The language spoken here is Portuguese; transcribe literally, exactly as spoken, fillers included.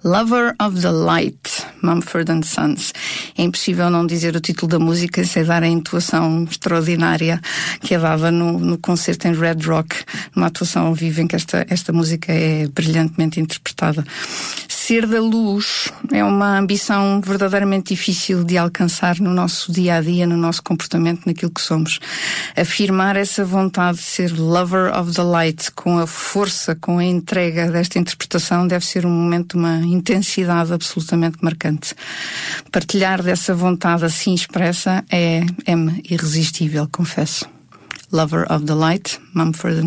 Lover of the Light, Mumford and Sons. É impossível não dizer o título da música sem dar a intuação extraordinária que é dada no, no concerto em Red Rock, numa atuação ao vivo em que esta, esta música é brilhantemente interpretada. Ser da luz é uma ambição verdadeiramente difícil de alcançar no nosso dia-a-dia, no nosso comportamento, naquilo que somos. Afirmar essa vontade de ser lover of the light, com a força, com a entrega desta interpretação, deve ser um momento de uma intensidade absolutamente marcante. Partilhar dessa vontade assim expressa é, é-me irresistível, confesso. Lover of the Light, Mumford and